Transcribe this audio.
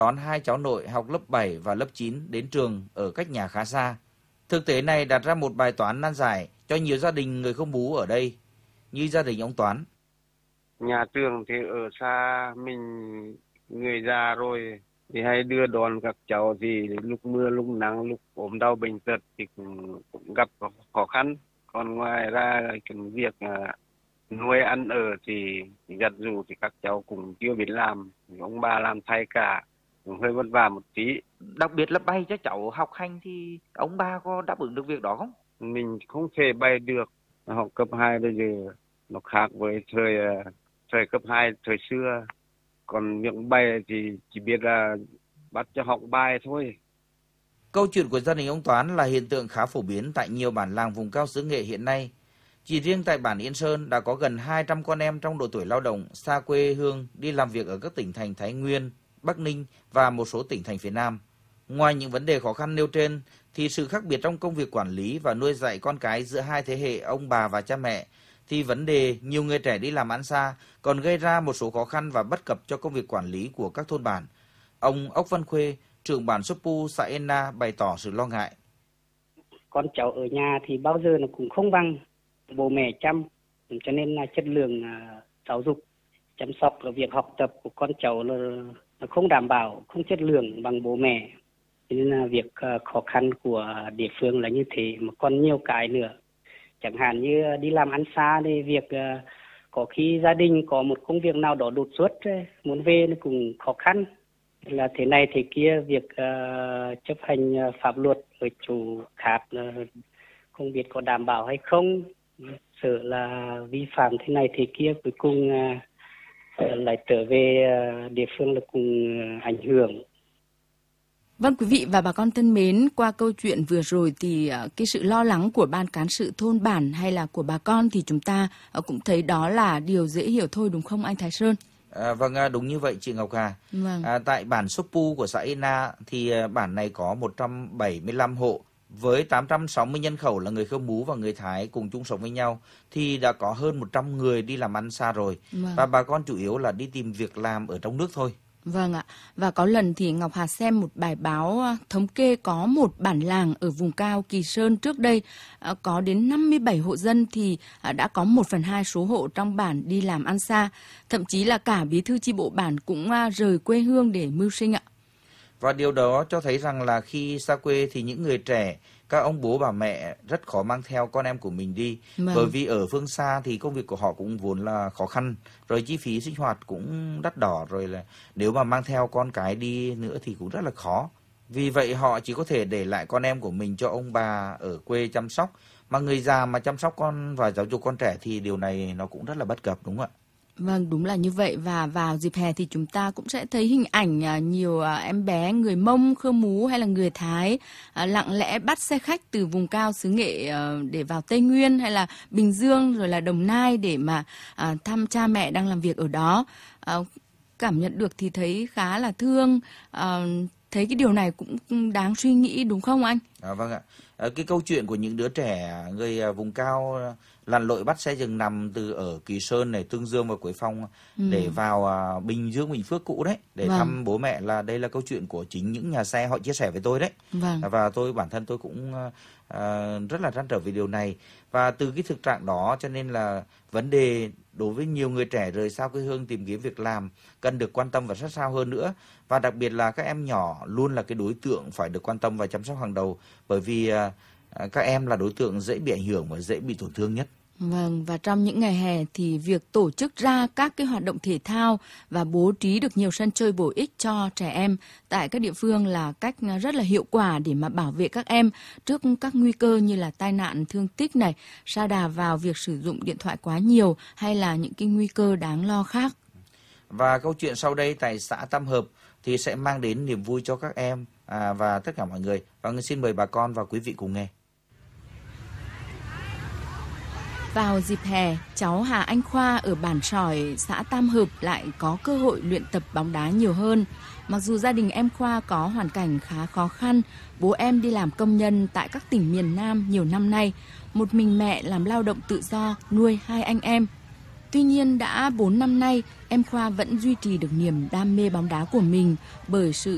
đón hai cháu nội học lớp 7 và lớp 9 đến trường ở cách nhà khá xa. Thực tế này đặt ra một bài toán nan giải cho nhiều gia đình người Khmer ở đây, như gia đình ông Toán. Nhà trường thì ở xa, mình người già rồi thì hay đưa đón các cháu thì lúc mưa, lúc nắng, lúc ốm đau bệnh tật thì cũng gặp khó khăn. Còn ngoài ra cái việc nuôi ăn ở thì giặt giũ thì các cháu cũng chưa biết làm, ông bà làm thay cả, cũng hơi vất vả một tí. Đặc biệt là bay cho cháu học hành thì ông bà có đáp ứng được việc đó không? Mình không thể bay được, học cấp 2 bây giờ nó khác với thời cấp 2 thời xưa. Còn việc bay thì chỉ biết là bắt cho học bài thôi. Câu chuyện của gia đình ông Toán là hiện tượng khá phổ biến tại nhiều bản làng vùng cao xứ Nghệ hiện nay. Chỉ riêng tại bản Yên Sơn đã có gần 200 con em trong độ tuổi lao động xa quê hương đi làm việc ở các tỉnh thành Thái Nguyên, Bắc Ninh và một số tỉnh thành phía Nam. Ngoài những vấn đề khó khăn nêu trên, thì sự khác biệt trong công việc quản lý và nuôi dạy con cái giữa hai thế hệ ông bà và cha mẹ, thì vấn đề nhiều người trẻ đi làm ăn xa còn gây ra một số khó khăn và bất cập cho công việc quản lý của các thôn bản. Ông Ốc Văn Khuê, trưởng bản Sốp Pu, xã Yên Na bày tỏ sự lo ngại. Con cháu ở nhà thì bao giờ nó cũng không bằng bố mẹ chăm, cho nên là chất lượng giáo dục, chăm sóc và việc học tập của con cháu là nó không đảm bảo, không chất lượng bằng bố mẹ. Cho nên là việc khó khăn của địa phương là như thế, mà còn nhiều cái nữa. Chẳng hạn như đi làm ăn xa thì việc có khi gia đình có một công việc nào đó đột xuất muốn về nó cũng khó khăn. Là thế này thế kia, việc chấp hành pháp luật ở chỗ khác không biết có đảm bảo hay không, sợ là vi phạm thế này thế kia cuối cùng lại trở về địa phương là cùng ảnh hưởng. Vâng, quý vị và bà con thân mến, qua câu chuyện vừa rồi thì cái sự lo lắng của ban cán sự thôn bản hay là của bà con thì chúng ta cũng thấy đó là điều dễ hiểu thôi, đúng không anh Thái Sơn? Vâng, đúng như vậy chị Ngọc Hà. Vâng. Tại bản Sốp Pu của xã Yên Na thì bản này có 175 hộ với 860 nhân khẩu là người Khmer và người Thái cùng chung sống với nhau, thì đã có hơn 100 người đi làm ăn xa rồi. Vâng. Và bà con chủ yếu là đi tìm việc làm ở trong nước thôi. Vâng ạ, và có lần thì Ngọc Hà xem một bài báo thống kê có một bản làng ở vùng cao Kỳ Sơn trước đây có đến 57 hộ dân thì đã có 1/2 số hộ trong bản đi làm ăn xa. Thậm chí là cả bí thư chi bộ bản cũng rời quê hương để mưu sinh ạ. Và điều đó cho thấy rằng là khi xa quê thì những người trẻ, các ông bố bà mẹ rất khó mang theo con em của mình đi. Vâng. Bởi vì ở phương xa thì công việc của họ cũng vốn là khó khăn, rồi chi phí sinh hoạt cũng đắt đỏ, rồi là nếu mà mang theo con cái đi nữa thì cũng rất là khó. Vì vậy họ chỉ có thể để lại con em của mình cho ông bà ở quê chăm sóc. Mà người già mà chăm sóc con và giáo dục con trẻ thì điều này nó cũng rất là bất cập, đúng không ạ? Vâng, đúng là như vậy. Và vào dịp hè thì chúng ta cũng sẽ thấy hình ảnh nhiều em bé người Mông, Khmer hay là người Thái lặng lẽ bắt xe khách từ vùng cao xứ Nghệ để vào Tây Nguyên hay là Bình Dương rồi là Đồng Nai để mà thăm cha mẹ đang làm việc ở đó. Cảm nhận được thì thấy khá là thương. Thấy cái điều này cũng đáng suy nghĩ, đúng không anh? Vâng ạ. Cái câu chuyện của những đứa trẻ người vùng cao lặn lội bắt xe giường nằm từ ở Kỳ Sơn này, Tương Dương và Quế Phong để vào Bình Dương, Bình Phước cũ đấy, để thăm bố mẹ, là đây là câu chuyện của chính những nhà xe họ chia sẻ với tôi đấy. Và bản thân tôi cũng rất là trăn trở về điều này. Và từ cái thực trạng đó cho nên là vấn đề đối với nhiều người trẻ rời xa quê hương tìm kiếm việc làm cần được quan tâm và sát sao hơn nữa. Và đặc biệt là các em nhỏ luôn là cái đối tượng phải được quan tâm và chăm sóc hàng đầu, bởi vì các em là đối tượng dễ bị ảnh hưởng và dễ bị tổn thương nhất. Vâng, và trong những ngày hè thì việc tổ chức ra các cái hoạt động thể thao và bố trí được nhiều sân chơi bổ ích cho trẻ em tại các địa phương là cách rất là hiệu quả để mà bảo vệ các em trước các nguy cơ như là tai nạn thương tích này, sa đà vào việc sử dụng điện thoại quá nhiều hay là những cái nguy cơ đáng lo khác. Và câu chuyện sau đây tại xã Tam Hợp thì sẽ mang đến niềm vui cho các em và tất cả mọi người. Và xin mời bà con và quý vị cùng nghe. Vào dịp hè, cháu Hà Anh Khoa ở bản Sỏi, xã Tam Hợp lại có cơ hội luyện tập bóng đá nhiều hơn. Mặc dù gia đình em Khoa có hoàn cảnh khá khó khăn, bố em đi làm công nhân tại các tỉnh miền Nam nhiều năm nay, một mình mẹ làm lao động tự do nuôi 2 anh em. Tuy nhiên đã 4 năm nay, em Khoa vẫn duy trì được niềm đam mê bóng đá của mình bởi sự